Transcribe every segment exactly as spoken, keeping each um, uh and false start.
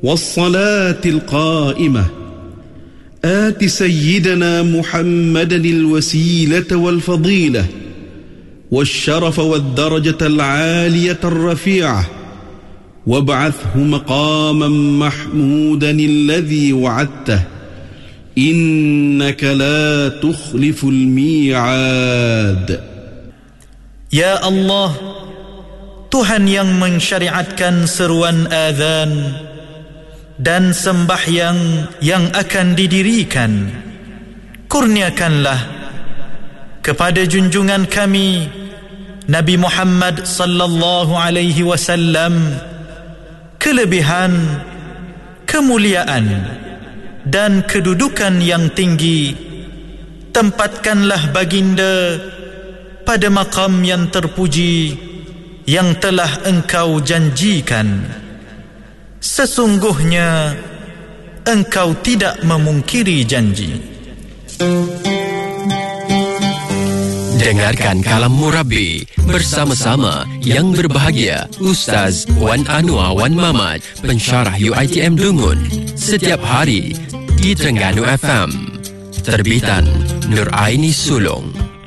والصلاة القائمة آت سيدنا محمدا الوسيلة والفضيلة والشرف والدرجة العالية الرفيعة وابعثه مقاما محمودا الذي وعدته إنك لا تخلف الميعاد. Ya Allah, Tuhan yang mensyariatkan seruan azan dan sembahyang yang akan didirikan, kurniakanlah kepada junjungan kami Nabi Muhammad sallallahu alaihi wasallam kelebihan, kemuliaan dan kedudukan yang tinggi. Tempatkanlah baginda pada maqam yang terpuji yang telah engkau janjikan. Sesungguhnya engkau tidak memungkiri janji. Dengarkan Kalam Murabbi bersama-sama yang berbahagia Ustaz Wan Anwar Wan Mamat, pensyarah U I T M Dungun, setiap hari di Terengganu F M. Terbitan Nur Aini Sulong.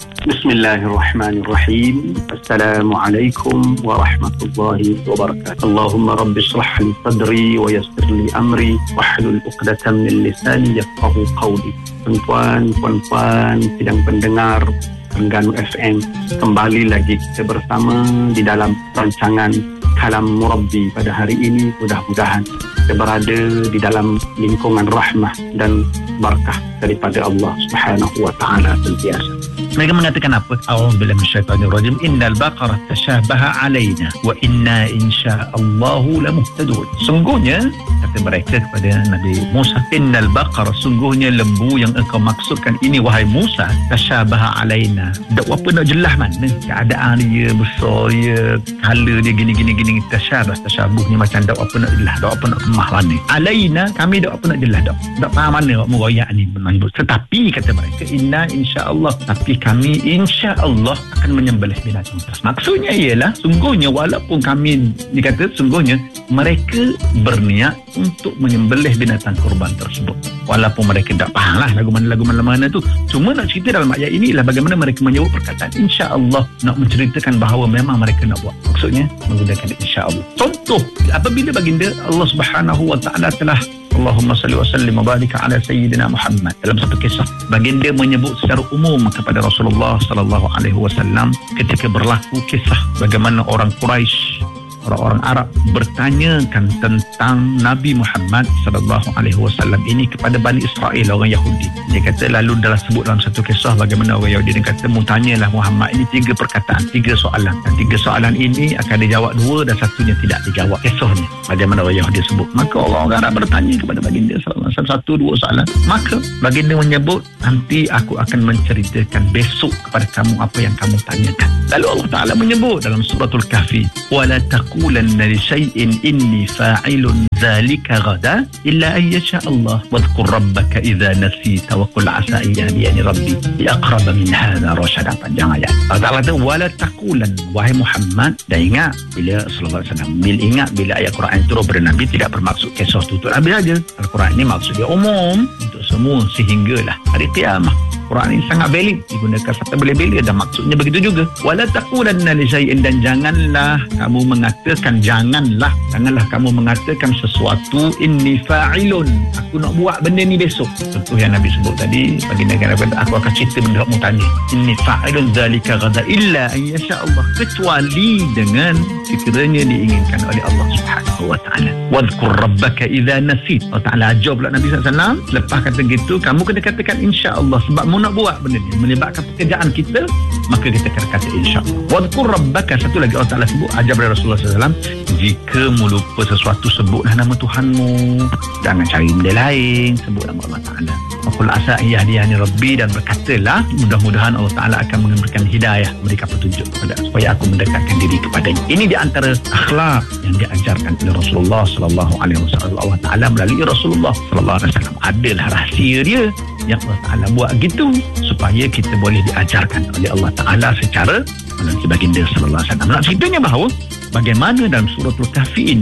Bismillahirrahmanirrahim. Assalamualaikum warahmatullahi wabarakatuh. Allahumma rabbi shrah li sadri wa yassir li amri wahlul 'uqdatam min lisani yafqahu qawli. Tuan-tuan, puan-puan, sidang pendengar Terengganu F M, kembali lagi kita bersama di dalam rancangan Kalam Murabbi pada hari ini. Mudah-mudahan kita berada di dalam lingkungan rahmah dan barakah daripada Allah Subhanahu wa taala sentiasa. Mereka mengatakan apa? A'udzubillahi minasyaitonir rajim. Innal baqara tashabaha alaina wa inna insyaallahu lamuhtadun. Sungguhnya kata mereka kepada Nabi Musa, innal baqara, sungguhnya lembu yang engkau maksudkan ini wahai Musa, tashabaha alaina. Tak apa nak jelas mana keadaan dia, besar dia, color dia gini-gini gini, tashabah, tashabuhnya macam tak apa nak jelas, tak apa nak kemah mana. Alaina, kami tak apa nak jelas, tak tak faham mana murayak ni menyebut. Tetapi kata mereka, inna insyaallah, tapi kami insya-Allah akan menyembelih binatang tersebut. Maksudnya ialah sungguhnya walaupun kami dikata sungguhnya mereka berniat untuk menyembelih binatang kurban tersebut. Walaupun mereka tak faham lah lagu mana-lagu mana-mana tu. Cuma nak cerita dalam ayat ini ialah bagaimana mereka menyebut perkataan insya-Allah, nak menceritakan bahawa memang mereka nak buat. Maksudnya menggunakan insya-Allah. Contoh, apabila baginda Allah Subhanahu wa taala telah Allahumma salli wa sallim wa barik ala sayyidina Muhammad, dalam satu kisah baginda menyebut secara umum kepada Rasulullah sallallahu alaihi wasallam ketika berlaku kisah bagaimana orang Quraisy, orang-orang Arab bertanyakan tentang Nabi Muhammad sallallahu alaihi wasallam ini kepada Bani Israel, orang Yahudi. Dia kata, lalu dalam sebut dalam satu kisah bagaimana orang Yahudi dia kata, mutanyalah Muhammad ini tiga perkataan, tiga soalan. Dan tiga soalan ini akan dijawab dua dan satunya tidak dijawab. Kisahnya bagaimana orang Yahudi sebut. Maka orang Arab bertanya kepada baginda sallallahu alaihi wasallam satu dua soalan. Maka baginda menyebut, nanti aku akan menceritakan besok kepada kamu apa yang kamu tanyakan. Lalu Allah Ta'ala menyebut dalam suratul Kahfi, wala taqulanna li shay'in inni fa'ilun dhalika ghada illa an yasha Allah wadhkur rabbaka idza nasita wa qul asa ayyani rabbi bi aqrab min hadha rashada. Panjang ayat. Allah Ta'ala kata wala taqulan, wahai Muhammad, dan ingat bila sallallahu alaihi wasallam bil ingat bila ayat Quran turun pada Nabi tidak bermaksud kisah tutur Nabi saja. Al-Quran ini maksudnya umum untuk semua sehinggalah hari kiamat. Quran ini sangat valid, digunakan sampai bila-bila dan maksudnya begitu juga. Wala taqulanna li syai'in, dan janganlah kamu mengatakan janganlah janganlah kamu mengatakan sesuatu inni fa'ilun, aku nak buat benda ni besok. Contoh yang Nabi sebut tadi, baginda kata aku akan cerita benda kamu tanya, inni fa'ilun zalika ghada illa an yasha Allah, kecuali dengan sekiranya diinginkan oleh Allah Subhanahu wa taala. Wadhkur rabbaka idza nasit. Allah Taala ajar pula Nabi sallallahu alaihi wasallam, lepas kata gitu kamu kena katakan insya-Allah, sebab mu nak buat benda ni melibatkan pekerjaan kita, maka kita kena kata insya-Allah. Wadhkur rabbaka, satu lagi Allah Taala sebut ajar kepada Rasulullah sallallahu alaihi wasallam, jika mu lupa sesuatu sebutlah nama Tuhanmu, jangan cari benda lain, sebut nama Allah Taala. Qul asa yahdiyani rabbi, dan berkatalah mudah-mudahan Allah Taala akan memberikan hidayah, memberikan petunjuk kepada supaya aku mendekatkan diri kepadanya. Ini di antara akhlak yang diajarkan oleh Rasulullah sallallahu alaihi wasallam. Allah Taala melalui Rasulullah sallallahu alaihi wasallam, adalah rahsia dia yang Allah Taala buat gitu supaya kita boleh diajarkan oleh Allah Taala secara melalui baginda sallallahu alaihi wasallam. Nak ceritanya bahawa bagaimana dalam suratul Kahfi ini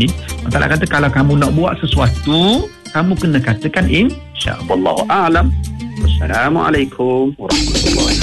Allah Ta'ala kata kalau kamu nak buat sesuatu, kamu kena katakan insya-Allah. Wallahu a'lam. Wassalamualaikum warahmatullahi